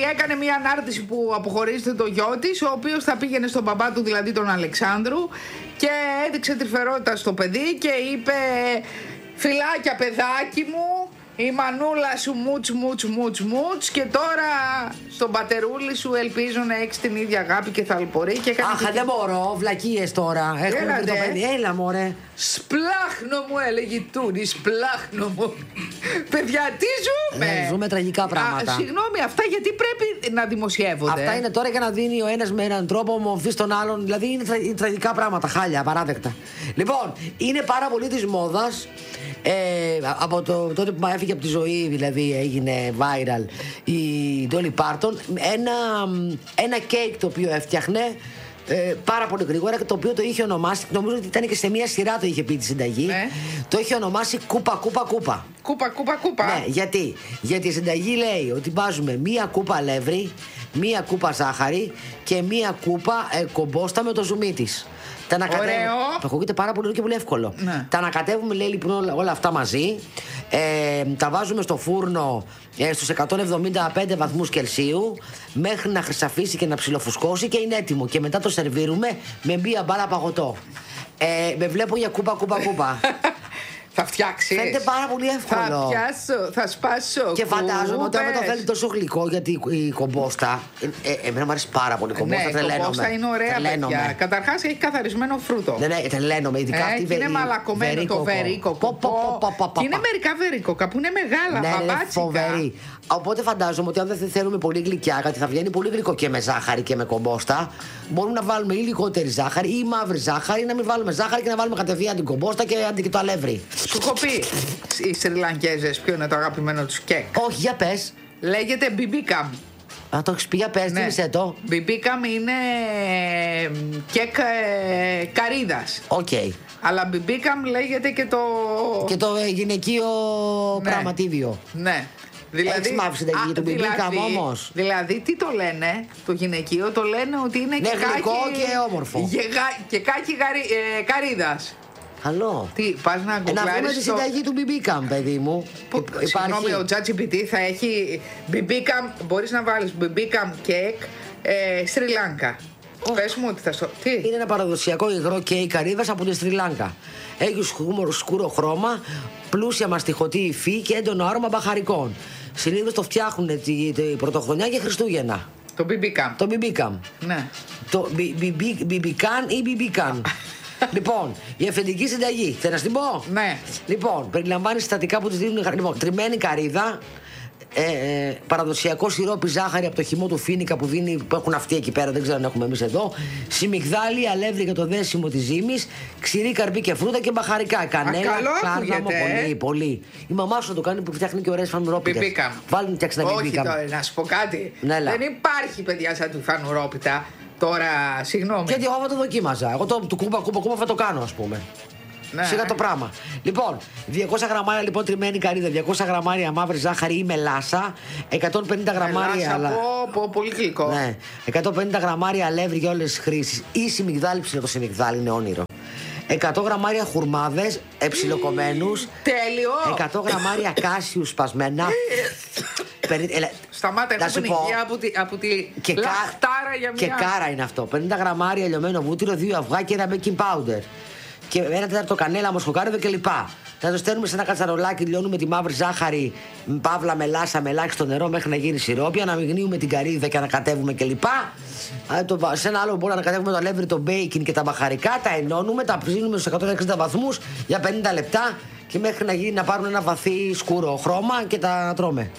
έκανε μια ανάρτηση που αποχωρίζεται το γιο της, ο οποίος θα πήγαινε στον μπαμπά του, δηλαδή τον Αλεξάνδρου, και έδειξε τρυφερότητα στο παιδί και είπε: φιλάκια παιδάκι μου, η μανούλα σου μουτς και τώρα στον πατερούλη σου ελπίζω να έχεις την ίδια αγάπη και θαλπορεί. Αχ, δεν μπορώ, βλακίες τώρα. Έχουμε βρει το παιδί, έλα μωρέ. Σπλάχνο μου, έλεγε η Τούνη, σπλάχνο μου. Παιδιά, τι ζούμε. Ζούμε τραγικά πράγματα. Συγγνώμη, αυτά γιατί πρέπει να δημοσιεύονται? Αυτά είναι τώρα για να δίνει ο ένας με έναν τρόπο μορφή στον άλλον. Δηλαδή είναι τραγικά πράγματα, χάλια, απαράδεκτα. Λοιπόν, είναι πάρα πολύ της μόδας. Από τότε που έφυγε από τη ζωή, δηλαδή έγινε viral η Dolly Parton, ένα κέικ το οποίο έφτιαχνε πάρα πολύ γρήγορα και το οποίο το είχε ονομάσει, νομίζω ότι ήταν και σε μια σειρά το είχε πει τη συνταγή, το είχε ονομάσει κούπα. Κούπα. Ναι, γιατί η συνταγή λέει ότι βάζουμε μία κούπα αλεύρι, μία κούπα ζάχαρη και μία κούπα κομπόστα με το ζουμί της. Ωραίο. Ακούγεται πάρα πολύ και πολύ εύκολο. Ναι. Τα ανακατεύουμε, λέει, λοιπόν, όλα αυτά μαζί. Τα βάζουμε στο φούρνο στους 175 βαθμούς Κελσίου μέχρι να χρυσαφίσει και να ψιλοφουσκώσει και είναι έτοιμο. Και μετά το σερβίρουμε με μία μπάλα παγωτό. Με βλέπω για κούπα. Θα φτιάξεις. Φαίνεται πάρα πολύ εύκολο. Θα πιάσω, θα σπάσω. Και φαντάζομαι ότι όταν το θέλει τόσο γλυκό, γιατί η κομπόστα. Εμένα μου αρέσει πάρα πολύ η κομπόστα. Ναι, η κομπόστα είναι ωραία, παιδιά. Καταρχάς έχει καθαρισμένο φρούτο. Ναι, τρελαίνομαι. Ειδικά αυτή η είναι μαλακωμένο το βερίκοκο. Και είναι μερικά βερίκοκα που είναι μεγάλα, μπαμπάτσικα. Φοβερή. Οπότε φαντάζομαι ότι αν δεν θέλουμε πολύ γλυκιά, γιατί θα βγαίνει πολύ γλυκό και με ζάχαρη και με κομπόστα, μπορούμε να βάλουμε ή λιγότερη ζάχαρη ή μαύρη ζάχαρη, ή να μην βάλουμε ζάχαρη και να βάλουμε κατευθείαν την κομπόστα και το αλεύρι. Σου έχω πει οι Σρι-Λανκέζες ποιο είναι το αγαπημένο τους κεκ? Όχι, για πες. Λέγεται μπιμπίκαμ. Α, το έχεις πει, για πες, θύμισε το. Μπιμπίκαμ είναι κεκ καρύδας. Οκ. Αλλά μπιμπίκαμ λέγεται και το γυναικείο πραγματίδιο. Ναι. Δηλαδή, έχεις μαύρη συνταγή του μπιμπίκαμ όμως? Δηλαδή, τι το λένε το γυναικείο? Το λένε ότι είναι γλυκό και όμορφο. Και κάκι καρύδας. Καλό. Τι, πας να γκουγκλάρεις? Να βρούμε τη συνταγή του μπιμπίκαμ, παιδί μου. Συγγνώμη, ο ChatGPT θα έχει μπιμπίκαμ, μπορείς να βάλεις μπιμπίκαμ κεκ Σρι Λάνκα. Πες μου ότι θα στο... Τι? Είναι ένα παραδοσιακό υγρό κέικ καρύδας από τη Σρι Λάνκα. Έχει σκούρο χρώμα, πλούσια μαστιχωτή υφή και έντονο άρωμα μπαχαρικών. Συνήθως το φτιάχνουν τη πρωτοχρονιά και Χριστούγεννα. Το μπιμπίκαμ. Το μπιμπίκαμ. Ναι. Το μπιμπικάν ή μπιμπικάν. Λοιπόν, η αυθεντική συνταγή. Θέλω να την πω? Ναι. Λοιπόν, περιλαμβάνει συστατικά που τη δίνουν. Λοιπόν, τριμμένη καρύδα, παραδοσιακό σιρόπι ζάχαρη από το χυμό του φίνικα που έχουν αυτοί εκεί πέρα, δεν ξέρω αν έχουμε εμείς εδώ. Σιμιγδάλι, αλεύρι για το δέσιμο της ζύμης, ξηρή καρπή και φρούτα και μπαχαρικά. Κανέλα, κάρδαμο, πολύ. Η μαμά σου το κάνει που φτιάχνει και ωραίες φανουρόπιτες. Μπιμπίκαμ. Βάλει να φτιάξει ένα μπιμπίκαμ. Όχι τώρα, να σου πω κάτι. Ναι, δεν υπάρχει, παιδιά, σαν του φανουρόπιτα. Τώρα, συγγνώμη. Γιατί εγώ θα το δοκίμαζα. Εγώ το κούπα θα το κάνω, ας πούμε. Ναι. Σιγά το πράγμα. Λοιπόν, 200 γραμμάρια λοιπόν τριμμένη καρύδα, 200 γραμμάρια μαύρη ζάχαρη ή μελάσα, 150 γραμμάρια. Μελάσα, πολύ γλυκό. Ναι, 150 γραμμάρια αλεύρι για όλες τις χρήσεις. Ή σιμιγδάλι, το σιμιγδάλι είναι όνειρο. 100 γραμμάρια χουρμάδες, ψιλοκομμένους. Τέλειο. 100 γραμμάρια κάσιους σπασμένα. Σταμάτα, έχω την υγεία από τη λαχτάρα για μια. Και κάρα είναι αυτό. 50 γραμμάρια λιωμένο βούτυρο, 2 αυγά και ένα baking powder. Και ένα τέταρτο κανέλα, μοσχοκάριδο κλπ. Θα το στέλνουμε σε ένα κατσαρολάκι, λιώνουμε τη μαύρη ζάχαρη, παύλα μελάσα με ελάχιστο νερό μέχρι να γίνει σιρόπια. Αναμειγνύουμε την καρύδα και ανακατεύουμε κλπ. Σε ένα άλλο μπορούμε να ανακατεύουμε το αλεύρι, το μπέικιν και τα μπαχαρικά. Τα ενώνουμε, τα ψήνουμε στους 160 βαθμούς για 50 λεπτά και μέχρι να πάρουν ένα βαθύ σκούρο χρώμα και τα τρώμε.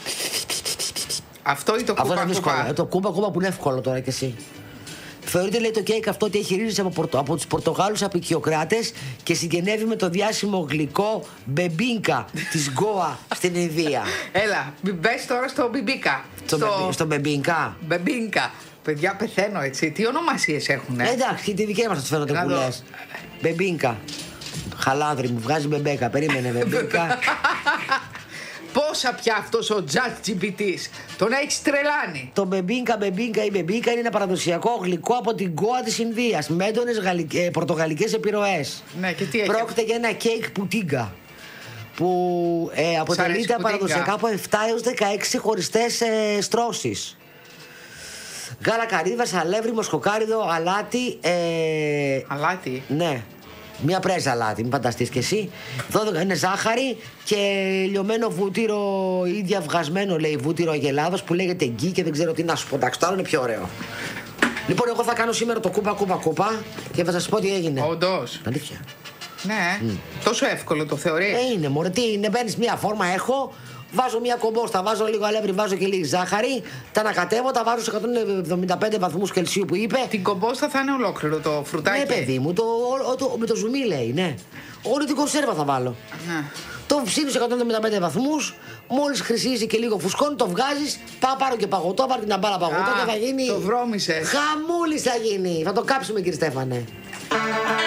Αυτό είναι το κούπα. Το κούπα που είναι εύκολο τώρα κι εσύ. Θεωρείται, λέει, το κέικ αυτό ότι έχει ρίζες από τους Πορτογάλους απικιοκράτες και συγγενεύει με το διάσημο γλυκό μπεμπίνκα της Γκόα στην Ινδία. Έλα, μπες τώρα στο μπιμπίκα. Στο μπεμπίνκα. Μπεμπίνκα. Παιδιά, πεθαίνω έτσι. Τι ονομασίες έχουνε? Εντάξει, τη δική μας θα τους φαίνονται που λες. Μπεμπίνκα. Χαλάνδρη μου, βγάζει μπεμπέκα. Περίμενε, μπεμπίνκα. Πόσα πια αυτός ο ChatGPT's, τον έχεις τρελάνει. Το μπεμπίνκα ή μπεμπίκα είναι ένα παραδοσιακό γλυκό από την Γκόα της Ινδίας με έντονες πορτογαλικές επιρροές. Ναι, και τι έχει? Πρόκειται για ένα κέικ πουτίγκα που αποτελείται παραδοσιακά από 7 έως 16 χωριστές στρώσεις. Γάλα καρύδας, αλεύρι, μοσχοκάριδο, αλάτι. Αλάτι. Ναι. Μία πρέζα αλάτι, μην φανταστείς κι εσύ. 12 είναι ζάχαρη και λιωμένο βούτυρο ή διαβγασμένο, λέει, βούτυρο αγελάδος που λέγεται γκί και δεν ξέρω τι να σου πω. Εντάξει, το άλλο είναι πιο ωραίο. Λοιπόν, εγώ θα κάνω σήμερα το κούπα και θα σας πω τι έγινε. Όντως. Αλήθεια. Ναι, τόσο εύκολο το θεωρείς. Είναι, μωρέ, τι είναι, μπαίνεις μία φόρμα, έχω. Βάζω μία κομπόστα, βάζω λίγο αλεύρι, βάζω και λίγη ζάχαρη. Τα ανακατεύω, τα βάζω σε 175 βαθμούς Κελσίου που είπε. Την κομπόστα θα είναι ολόκληρο το φρουτάκι. Ναι, παιδί μου, με το ζουμί λέει, ναι. Όλη την κονσέρβα θα βάλω. Ναι. Το ψήνω σε 175 βαθμούς. Μόλις χρυσίζει και λίγο φουσκώνει, το βγάζεις. Πάω πάρω και παγωτό, πάρω την αμπάλα παγωτό και θα γίνει. Το βρώμισες. Χαμούλης θα γίνει. Θα το κάψουμε, κύριε Στέφανε.